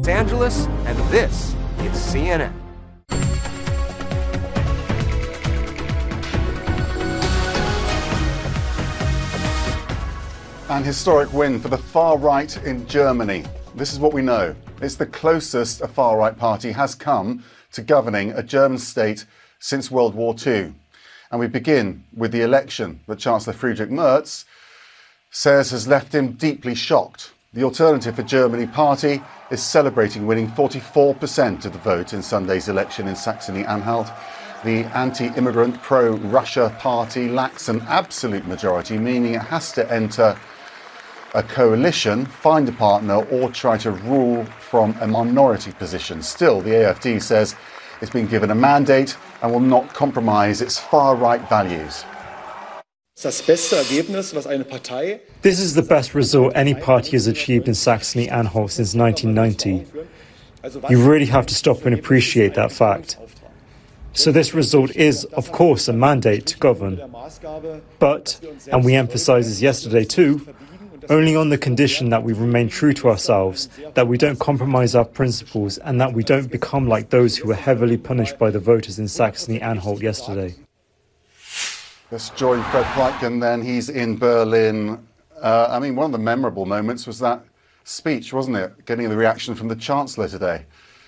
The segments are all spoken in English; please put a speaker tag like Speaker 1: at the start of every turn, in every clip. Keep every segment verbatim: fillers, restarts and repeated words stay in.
Speaker 1: Los Angeles, and this is C N N.
Speaker 2: An historic win for the far right in Germany. This is what we know. It's the closest a far right party has come to governing a German state since World War Two. And we begin with the election that Chancellor Friedrich Merz says has left him deeply shocked. The Alternative for Germany party is celebrating winning forty-four percent of the vote in Sunday's election in Saxony-Anhalt. The anti-immigrant pro-Russia party lacks an absolute majority, meaning it has to enter a coalition, find a partner, or try to rule from a minority position. Still, the A F D says it's been given a mandate and will not compromise its far-right values.
Speaker 3: This
Speaker 4: is the best result any party has achieved in Saxony-Anhalt since nineteen ninety. You really have to stop and appreciate that fact. So this result is, of course, a mandate to govern. But, and we emphasised this yesterday too, only on the condition that we remain true to ourselves, that we don't compromise our principles, and that we don't become like those who were heavily punished by the voters in Saxony-Anhalt yesterday.
Speaker 2: Let's join Fred Pleitgen then. He's in Berlin. Uh, I mean, one of the memorable moments was that speech, wasn't it? Getting the reaction from the Chancellor today.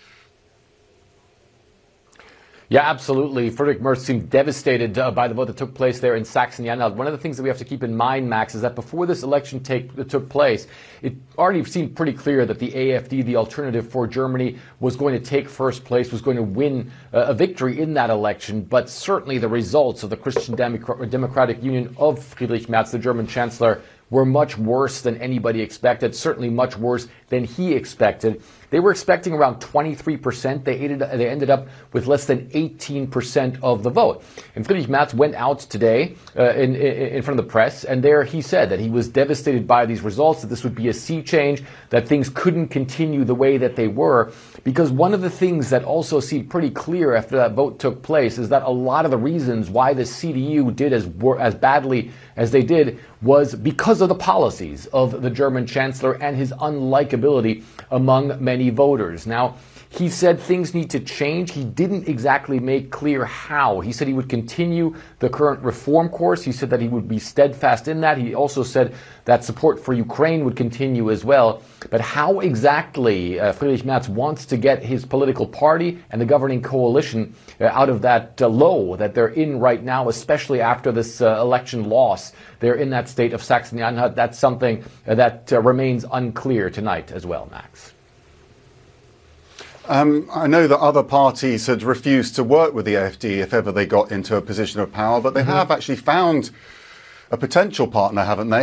Speaker 5: Yeah, absolutely. Friedrich Merz seemed devastated uh, by the vote that took place there in Saxony-Anhalt. One of the things that we have to keep in mind, Max, is that before this election take, that took place, it already seemed pretty clear that the A F D, the Alternative for Germany, was going to take first place, was going to win uh, a victory in that election. But certainly the results of the Christian Demo- Democratic Union of Friedrich Merz, the German Chancellor, were much worse than anybody expected, certainly much worse than he expected. They were expecting around twenty-three percent. They ended, they ended up with less than eighteen percent of the vote. And Friedrich Merz went out today uh, in, in front of the press, and there he said that he was devastated by these results, that this would be a sea change, that things couldn't continue the way that they were. Because one of the things that also seemed pretty clear after that vote took place is that a lot of the reasons why the C D U did as, as badly as they did was because of the policies of the German Chancellor and his unlikability among many voters. Now, he said things need to change. He didn't exactly make clear how. He said he would continue the current reform course. He said that he would be steadfast in that. He also said that support for Ukraine would continue as well. But how exactly uh, Friedrich Merz wants to get his political party and the governing coalition uh, out of that uh, low that they're in right now, especially after this uh, election loss, they're in that state of Saxony-Anhalt, that's something uh, that uh, remains unclear tonight as well, Max.
Speaker 2: Um, I know that other parties had refused to work with the A F D if ever they got into a position of power, but they mm-hmm. have actually found a potential partner, haven't they?